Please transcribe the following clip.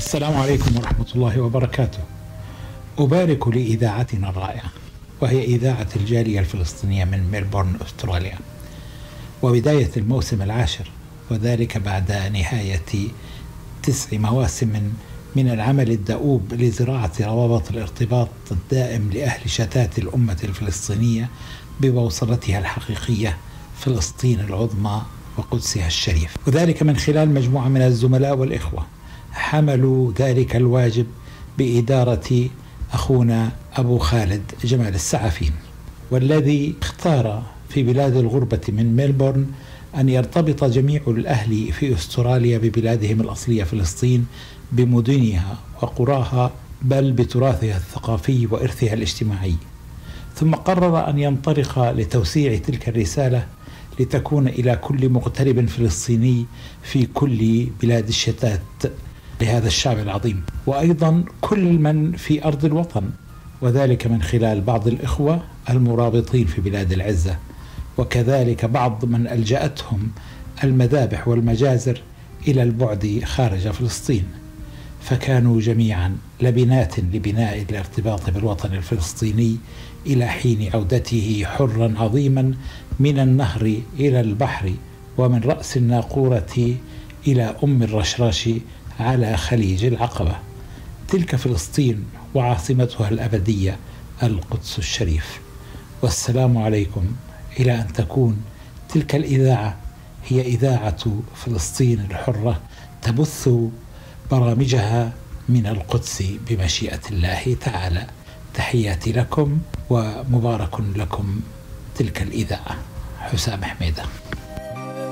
السلام عليكم ورحمة الله وبركاته. أبارك لإذاعتنا الرائعة، وهي إذاعة الجالية الفلسطينية من ميلبورن أستراليا، وبداية الموسم العاشر، وذلك بعد نهاية 9 مواسم من العمل الدؤوب لزراعة روابط الارتباط الدائم لأهل شتات الأمة الفلسطينية ببوصلتها الحقيقية فلسطين العظمى وقدسها الشريف، وذلك من خلال مجموعة من الزملاء والإخوة حملوا ذلك الواجب بإدارة أخونا أبو خالد جمال السعفين، والذي اختار في بلاد الغربة من ميلبورن أن يرتبط جميع الأهل في أستراليا ببلادهم الأصلية فلسطين بمدنها وقراها، بل بتراثها الثقافي وإرثها الاجتماعي. ثم قرر أن ينطلق لتوسيع تلك الرسالة لتكون إلى كل مغترب فلسطيني في كل بلاد الشتات لهذا الشعب العظيم، وأيضا كل من في أرض الوطن، وذلك من خلال بعض الإخوة المرابطين في بلاد العزة، وكذلك بعض من ألجأتهم المذابح والمجازر إلى البعد خارج فلسطين، فكانوا جميعا لبنات لبناء الارتباط بالوطن الفلسطيني إلى حين عودته حرا عظيما من النهر إلى البحر، ومن رأس الناقورة إلى أم الرشراش على خليج العقبة. تلك فلسطين وعاصمتها الأبدية القدس الشريف. والسلام عليكم، إلى أن تكون تلك الإذاعة هي إذاعة فلسطين الحرة تبث برامجها من القدس بمشيئة الله تعالى. تحياتي لكم ومبارك لكم تلك الإذاعة. حسام حميدة.